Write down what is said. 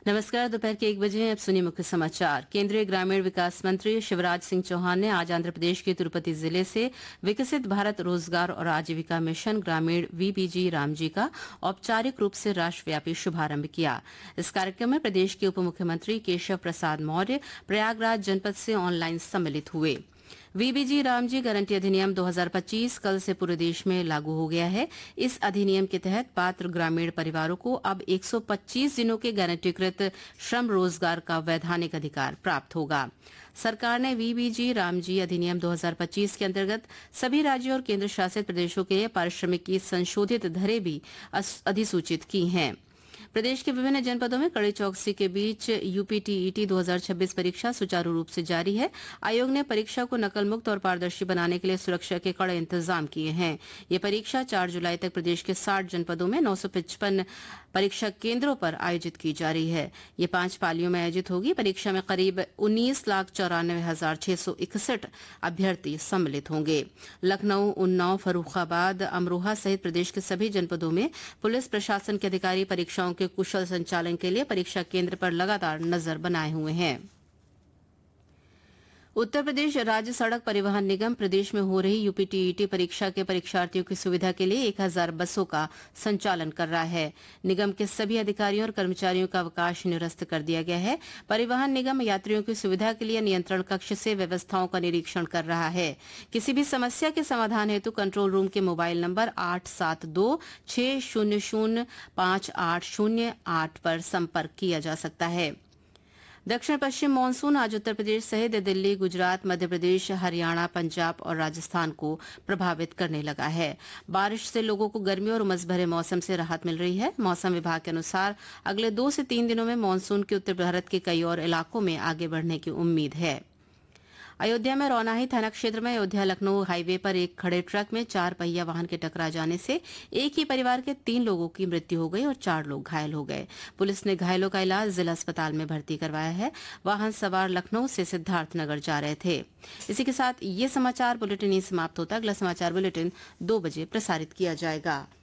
नमस्कार। दोपहर के 1 बजे हैं। अब सुनिए मुख्य समाचार। केंद्रीय ग्रामीण विकास मंत्री शिवराज सिंह चौहान ने आज आंध्र प्रदेश के तिरुपति जिले से विकसित भारत रोजगार और आजीविका मिशन ग्रामीण वीबीजी रामजी का औपचारिक रूप से राष्ट्रव्यापी शुभारंभ किया। इस कार्यक्रम में प्रदेश के उप मुख्यमंत्री केशव प्रसाद मौर्य प्रयागराज जनपद से ऑनलाइन सम्मिलित हुए। वीबीजी रामजी गारंटी अधिनियम 2025 कल से पूरे देश में लागू हो गया है। इस अधिनियम के तहत पात्र ग्रामीण परिवारों को अब 125 दिनों के गारंटीकृत श्रम रोजगार का वैधानिक अधिकार प्राप्त होगा। सरकार ने वीबीजी रामजी अधिनियम 2025 के अंतर्गत सभी राज्यों और केंद्र शासित प्रदेशों के लिए पारिश्रमिक की संशोधित दरें भी अधिसूचित की हैं। प्रदेश के विभिन्न जनपदों में कड़ी चौकसी के बीच यूपीटीईटी 2026 परीक्षा सुचारू रूप से जारी है। आयोग ने परीक्षा को नकल मुक्त और पारदर्शी बनाने के लिए सुरक्षा के कड़े इंतजाम किए हैं। ये परीक्षा 4 जुलाई तक प्रदेश के 60 जनपदों में 955 परीक्षा केंद्रों पर आयोजित की जा रही है। ये 5 पालियों में आयोजित होगी। परीक्षा में करीब 19,94,661 अभ्यर्थी सम्मिलित होंगे। लखनऊ, उन्नाव, फर्रुखाबाद, अमरोहा सहित प्रदेश के सभी जनपदों में पुलिस प्रशासन के अधिकारी परीक्षाओं के कुशल संचालन के लिए परीक्षा केंद्र पर लगातार नजर बनाए हुए हैं। उत्तर प्रदेश राज्य सड़क परिवहन निगम प्रदेश में हो रही यूपीटीईटी परीक्षा के परीक्षार्थियों की सुविधा के लिए 1000 बसों का संचालन कर रहा है। निगम के सभी अधिकारियों और कर्मचारियों का अवकाश निरस्त कर दिया गया है। परिवहन निगम यात्रियों की सुविधा के लिए नियंत्रण कक्ष से व्यवस्थाओं का निरीक्षण कर रहा है। किसी भी समस्या के समाधान हेतु कंट्रोल रूम के मोबाइल नंबर 872-600-5808 पर संपर्क किया जा सकता है। दक्षिण पश्चिम मानसून आज उत्तर प्रदेश सहित दिल्ली, गुजरात, मध्य प्रदेश, हरियाणा, पंजाब और राजस्थान को प्रभावित करने लगा है। बारिश से लोगों को गर्मी और उमस भरे मौसम से राहत मिल रही है। मौसम विभाग के अनुसार अगले 2 से 3 दिनों में मानसून के उत्तर भारत के कई और इलाकों में आगे बढ़ने की उम्मीद है। अयोध्या में रौनाही थाना क्षेत्र में अयोध्या लखनऊ हाईवे पर एक खड़े ट्रक में 4 पहिया वाहन के टकरा जाने से एक ही परिवार के 3 लोगों की मृत्यु हो गई और 4 लोग घायल हो गए। पुलिस ने घायलों का इलाज जिला अस्पताल में भर्ती करवाया है। वाहन सवार लखनऊ से सिद्धार्थनगर जा रहे थे। इसी के साथ ये समाचार बुलेटिन समाप्त होता है। अगला समाचार बुलेटिन 2 बजे प्रसारित किया जाएगा।